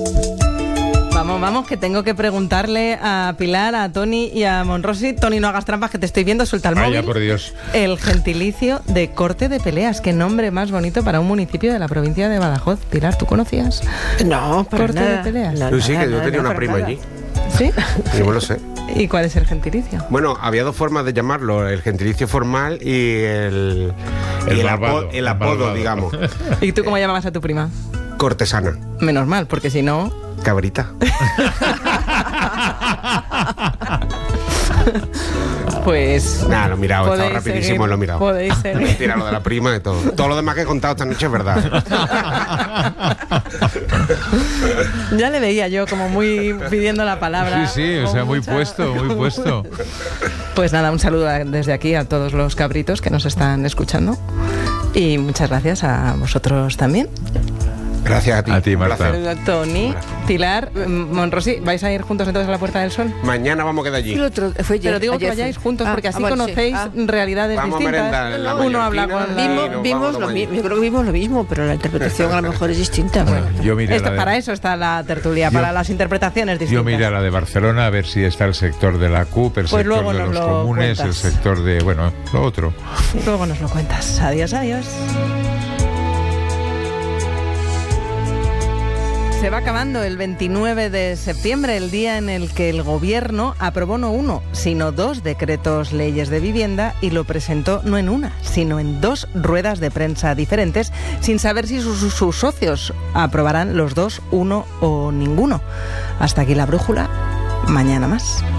Vamos, que tengo que preguntarle a Pilar, a Tony y a Monrosi. Tony, no hagas trampas, que te estoy viendo, suelta el móvil. Vaya, por Dios. El gentilicio de Corte de Peleas. Qué nombre más bonito para un municipio de la provincia de Badajoz. Pilar, ¿tú conocías? No, para Corte nada. de Peleas. No, Yo sí, que yo nada, tenía una para prima nada. allí. ¿Sí? Yo me lo sé. ¿Y cuál es el gentilicio? Bueno, había dos formas de llamarlo, el gentilicio formal y el malvado, el apodo, malvado. digamos. ¿Y tú cómo llamabas a tu prima? Cortesana, Menos mal, porque si no... cabrita. Pues... Nada, lo he mirado, estaba podéis rapidísimo, seguir, lo he mirado. podéis seguir. Mentira, lo de la prima y todo. Todo lo demás que he contado esta noche es verdad. Ya le veía yo como muy pidiendo la palabra. Sí, o con sea, muy mucha- puesto, muy puesto. Pues nada, un saludo desde aquí a todos los cabritos que nos están escuchando. Y muchas gracias a vosotros también. Gracias a ti. A ti, un Marta. placer. Tony, Pilar, Monrosi, ¿vais a ir juntos entonces a la Puerta del Sol? Mañana vamos a quedar allí. El otro fue Pero digo que ayer vayáis fue. juntos porque así bueno, sí. conocéis realidades Vamos a distintas. merendar en la Uno habla mallorquina con la... y nos Vimos vamos lo como allí. mismo, yo creo que vimos lo mismo, pero la interpretación a lo mejor es distinta. Bueno, Yo miré, Para eso está la tertulia, para las interpretaciones distintas. yo miré a la de Barcelona a ver si está el sector de la CUP, el Pues sector luego de nos los lo comunes, cuentas. el sector de, bueno, lo otro. Luego nos lo cuentas. Adiós, adiós. Se va acabando el 29 de septiembre, el día en el que el Gobierno aprobó no uno, sino dos decretos leyes de vivienda y lo presentó no en una, sino en dos ruedas de prensa diferentes, sin saber si sus socios aprobarán los dos, uno o ninguno. Hasta aquí la brújula. Mañana más.